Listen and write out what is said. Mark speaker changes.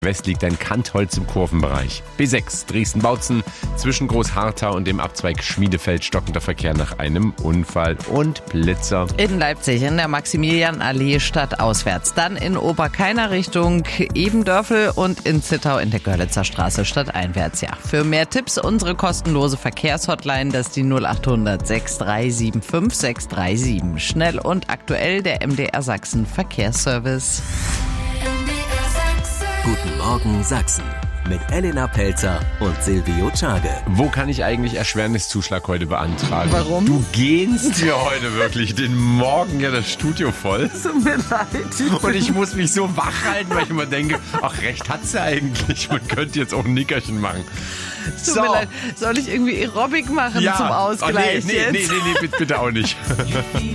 Speaker 1: West liegt ein Kantholz im Kurvenbereich. B6 Dresden-Bautzen zwischen Großharthau und dem Abzweig Schmiedefeld stockender Verkehr nach einem Unfall und Blitzer.
Speaker 2: In Leipzig in der Maximilianallee stadtauswärts. Dann in Oberkeiner Richtung Ebendörfel und in Zittau in der Görlitzer Straße stadteinwärts. Ja, für mehr Tipps unsere kostenlose Verkehrshotline, das ist die 0800 6375 637. Schnell und aktuell der MDR Sachsen Verkehrsservice.
Speaker 3: Guten Morgen Sachsen mit Elena Pelzer und Silvio Czage.
Speaker 1: Wo kann ich eigentlich Erschwerniszuschlag heute beantragen?
Speaker 2: Warum?
Speaker 1: Du gehst mir heute wirklich den Morgen ja das Studio voll.
Speaker 2: Tut mir leid.
Speaker 1: Und ich muss mich so wach halten, weil ich immer denke, ach, recht hat sie eigentlich. Man könnte jetzt auch ein Nickerchen machen.
Speaker 2: Tut mir leid. Soll ich irgendwie Aerobic machen zum Ausgleich
Speaker 1: nee, bitte auch nicht.